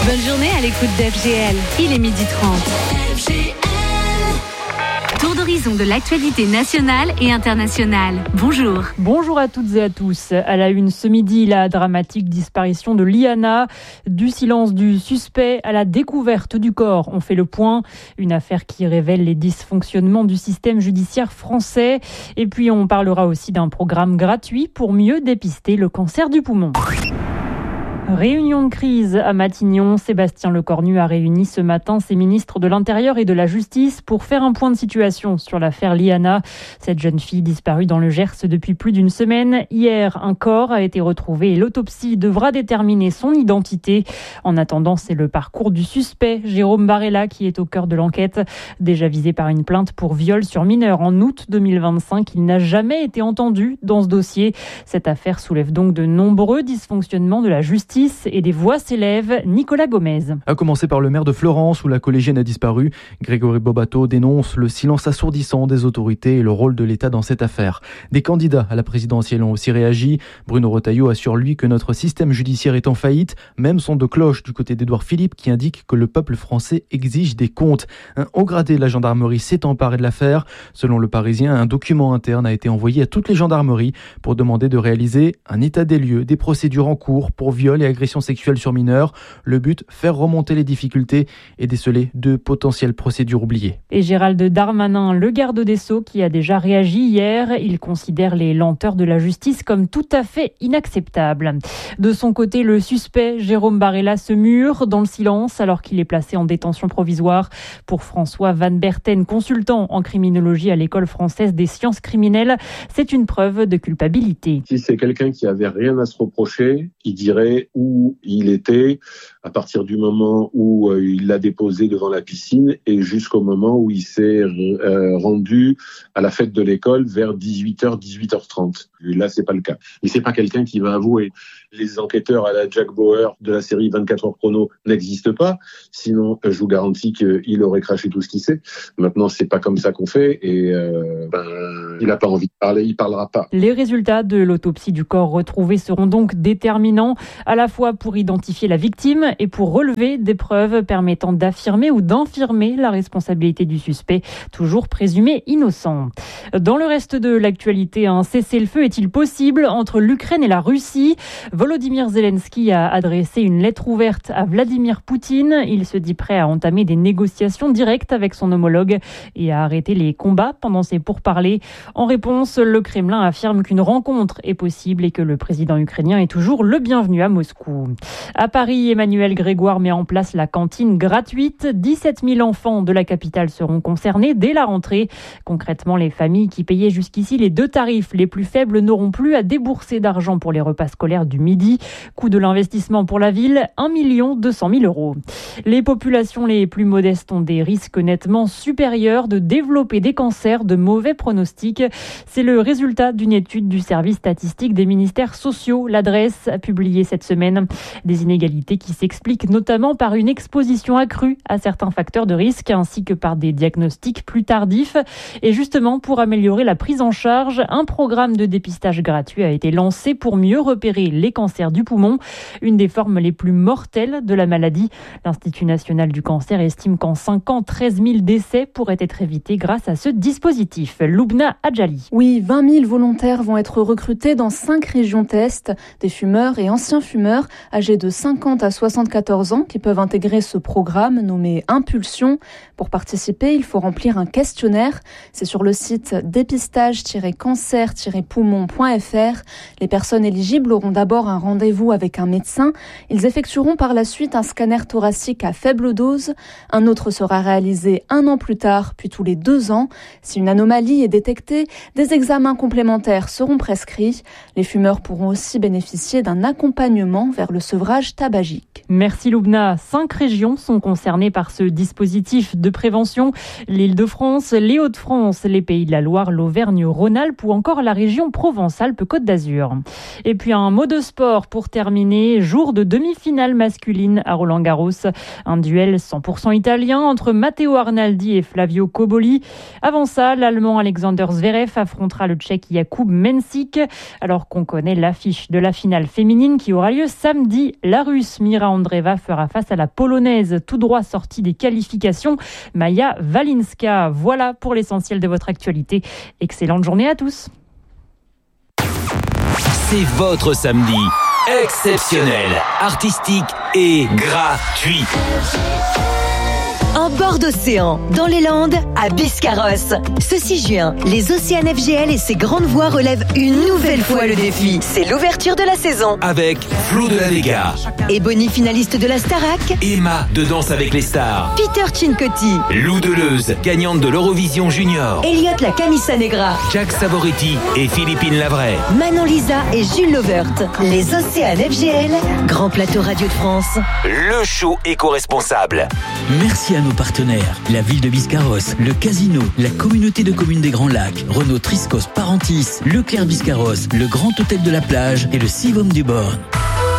Bonne journée à l'écoute d'FGL. Il est 12h30. FGL. Tour d'horizon de l'actualité nationale et internationale. Bonjour. Bonjour à toutes et à tous. À la une ce midi, la dramatique disparition de Liana. Du silence du suspect à la découverte du corps. On fait le point. Une affaire qui révèle les dysfonctionnements du système judiciaire français. Et puis on parlera aussi d'un programme gratuit pour mieux dépister le cancer du poumon. Réunion de crise à Matignon. Sébastien Lecornu a réuni ce matin ses ministres de l'Intérieur et de la Justice pour faire un point de situation sur l'affaire Liana. Cette jeune fille disparue dans le Gers depuis plus d'une semaine. Hier, un corps a été retrouvé et l'autopsie devra déterminer son identité. En attendant, c'est le parcours du suspect, Jérôme Barella, qui est au cœur de l'enquête. Déjà visé par une plainte pour viol sur mineur en août 2025, il n'a jamais été entendu dans ce dossier. Cette affaire soulève donc de nombreux dysfonctionnements de la justice et des voix s'élèvent. Nicolas Gomez. À commencer par le maire de Florence où la collégienne a disparu. Grégory Bobato dénonce le silence assourdissant des autorités et le rôle de l'État dans cette affaire. Des candidats à la présidentielle ont aussi réagi. Bruno Retailleau assure lui que notre système judiciaire est en faillite. Même son de cloche du côté d'Édouard Philippe qui indique que le peuple français exige des comptes. Un haut gradé de la gendarmerie s'est emparé de l'affaire. Selon le Parisien, un document interne a été envoyé à toutes les gendarmeries pour demander de réaliser un état des lieux des procédures en cours pour viol et agression sexuelle sur mineurs. Le but, faire remonter les difficultés et déceler de potentielles procédures oubliées. Et Gérald Darmanin, le garde des Sceaux, qui a déjà réagi hier, il considère les lenteurs de la justice comme tout à fait inacceptables. De son côté, le suspect, Jérôme Barella, se mure dans le silence alors qu'il est placé en détention provisoire. Pour François Van Berten, consultant en criminologie à l'École française des sciences criminelles, c'est une preuve de culpabilité. Si c'est quelqu'un qui avait rien à se reprocher, il dirait où il était à partir du moment où il l'a déposé devant la piscine et jusqu'au moment où il s'est rendu à la fête de l'école vers 18h, 18h30. Là, c'est pas le cas. Et c'est pas quelqu'un qui va avouer. Les enquêteurs à la Jack Bauer de la série 24 heures chrono n'existent pas. Sinon, je vous garantis qu'il aurait craché tout ce qu'il sait. Maintenant, c'est pas comme ça qu'on fait et il n'a pas envie de parler, il parlera pas. Les résultats de l'autopsie du corps retrouvé seront donc déterminants, à la fois pour identifier la victime et pour relever des preuves permettant d'affirmer ou d'infirmer la responsabilité du suspect, toujours présumé innocent. Dans le reste de l'actualité, un cessez-le-feu est-il possible entre l'Ukraine et la Russie ? Volodymyr Zelensky a adressé une lettre ouverte à Vladimir Poutine. Il se dit prêt à entamer des négociations directes avec son homologue et à arrêter les combats pendant ces pourparlers. En réponse, le Kremlin affirme qu'une rencontre est possible et que le président ukrainien est toujours le bienvenu à Moscou. À Paris, Emmanuel Grégoire met en place la cantine gratuite. 17 000 enfants de la capitale seront concernés dès la rentrée. Concrètement, les familles qui payaient jusqu'ici les deux tarifs les plus faibles n'auront plus à débourser d'argent pour les repas scolaires du midi. Coût de l'investissement pour la ville, 1 200 000 €. Les populations les plus modestes ont des risques nettement supérieurs de développer des cancers de mauvais pronostics. C'est le résultat d'une étude du service statistique des ministères sociaux, l'adresse, publiée cette semaine. Des inégalités qui s'expliquent notamment par une exposition accrue à certains facteurs de risque ainsi que par des diagnostics plus tardifs. Et justement, pour améliorer la prise en charge, un programme de dépistage gratuit a été lancé pour mieux repérer les cancers du poumon, une des formes les plus mortelles de la maladie. L'Institut national du cancer estime qu'en 5 ans, 13 000 décès pourraient être évités grâce à ce dispositif. Loubna Adjali. Oui, 20 000 volontaires vont être recrutés dans 5 régions test, des fumeurs et anciens fumeurs âgés de 50 à 74 ans qui peuvent intégrer ce programme nommé Impulsion. Pour participer, il faut remplir un questionnaire. C'est sur le site dépistage-cancer-poumon.fr. Les personnes éligibles auront d'abord un rendez-vous avec un médecin. Ils effectueront par la suite un scanner thoracique à faible dose. Un autre sera réalisé 1 an plus tard, puis tous les 2 ans. Si une anomalie est détectée, des examens complémentaires seront prescrits. Les fumeurs pourront aussi bénéficier d'un accompagnement vers le sevrage tabagique. Merci Loubna. 5 régions sont concernées par ce dispositif de prévention. L'Île-de-France, les Hauts-de-France, les Pays de la Loire, l'Auvergne-Rhône-Alpes ou encore la région Provence-Alpes-Côte d'Azur. Et puis un mot de sport pour terminer. Jour de demi-finale masculine à Roland-Garros. Un duel 100% italien entre Matteo Arnaldi et Flavio Cobolli. Avant ça, l'Allemand Alexander Zverev affrontera le Tchèque Jakub Mensik. Alors qu'on connaît l'affiche de la finale féminine qui aura lieu samedi, la Russe Mira Andreeva fera face à la Polonaise, tout droit sortie des qualifications, Maja Walinska. Voilà pour l'essentiel de votre actualité. Excellente journée à tous. C'est votre samedi exceptionnel, artistique et gratuit. En bord d'océan, dans les Landes, à Biscarrosse. Ce 6 juin, les Océans FGL et ses grandes voix relèvent une nouvelle fois le défi. C'est l'ouverture de la saison. Avec Flo de la Vega, Ebony, finaliste de la Starac. Emma de Danse avec les stars, Peter Cincotti. Lou Deleuze, gagnante de l'Eurovision Junior, Elliot la Camisa Negra. Jack Savoretti et Philippine Lavray, Manon Lisa et Jules Lovert. Les Océans FGL, grand plateau Radio de France. le show éco-responsable. Merci à nos partenaires, la ville de Biscarrosse, le Casino, la communauté de communes des Grands Lacs, Renault Triscos Parentis, Leclerc Biscarrosse, le Grand Hôtel de la Plage et le Sivom du Born.